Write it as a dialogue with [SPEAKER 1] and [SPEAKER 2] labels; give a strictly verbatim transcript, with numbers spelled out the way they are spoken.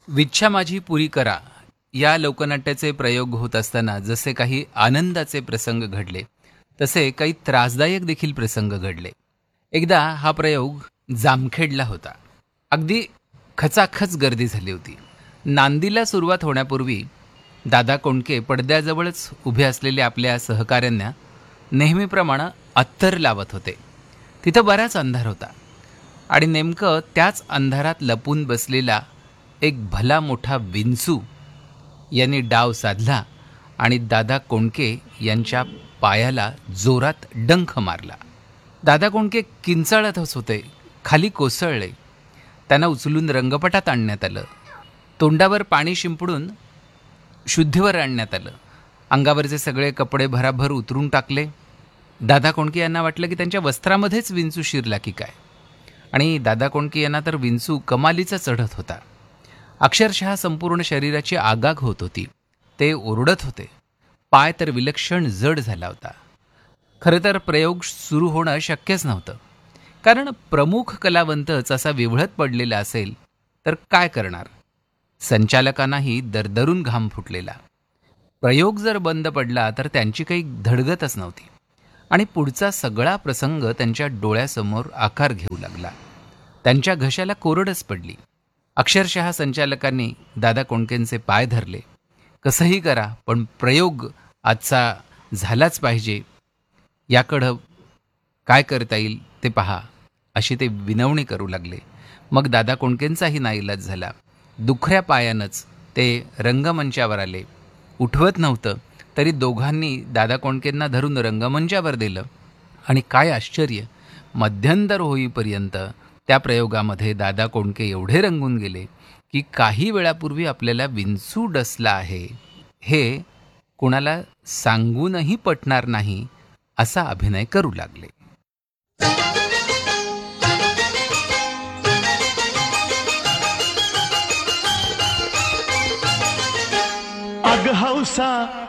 [SPEAKER 1] विच्छा माझी पुरी करा या लोकनाट्याचे प्रयोग होत असताना जसे काही आनंदाचे प्रसंग घडले तसे काही त्रासदायक देखील प्रसंग घडले. एकदा हा प्रयोग जामखेडला होता. अगदी खचाखच गर्दी झाली होती. नांदीला सुरुवात होण्यापूर्वी दादा कोंडके पडद्याजवळच उभे असलेल्या आपल्या सहकाऱ्यांना नेहमीप्रमाणे अत्तर लावत होते. तिथं बराच अंधार होता आणि नेमकं त्याच अंधारात लपून बसलेला एक भला मोठा विंचू यांनी डाव साधला आणि दादा कोंडके यांच्या पायाला जोरात डंख मारला. दादा कोंडके किंचाळतच होते, खाली कोसळले. त्यांना उचलून रंगपटात आणण्यात आलं. तोंडावर पाणी शिंपडून शुद्धीवर आणण्यात आलं. अंगावरचे सगळे कपडे भराभर उतरून टाकले. दादा कोंडके यांना वाटलं की त्यांच्या वस्त्रामध्येच विंचू शिरला की काय. आणि दादा कोंडके यांना तर विंचू कमालीचा चढत होता. अक्षरशः संपूर्ण शरीराची आगाग होत होती. ते ओरडत होते. पाय तर विलक्षण जड झाला होता. खरं तर प्रयोग सुरू होणं शक्यच नव्हतं, कारण प्रमुख कलावंतच असा विव्हळत पडलेला असेल तर काय करणार. संचालकांनाही दरदरून घाम फुटलेला. प्रयोग जर बंद पडला तर त्यांची काही धडगतच नव्हती आणि पुढचा सगळा प्रसंग त्यांच्या डोळ्यासमोर आकार घेऊ लागला. त्यांच्या घशाला कोरडच पडली. अक्षरशः संचालकांनी दादा कोंडकेंचे पाय धरले. कसंही करा, पण प्रयोग आजचा झालाच पाहिजे. याकडं काय करता येईल ते पहा, अशी ते विनवणी करू लागले. मग दादा कोंडकेंचाही नाईलाज झाला. दुखऱ्या पायानंच ते रंगमंचावर आले. उठवत नव्हतं तरी दोघांनी दादा कोंडकेंना धरून रंगमंचावर दिलं. आणि काय आश्चर्य, मध्यंतर होईपर्यंत त्या प्रयोगामध्ये दादा कोंडके एवढे रंगून गेले की काही वेळापूर्वी आपल्याला विंचू डसला आहे हे कुणाला सांगूनही पटणार नाही असा अभिनय करू लागले.
[SPEAKER 2] अग हौसा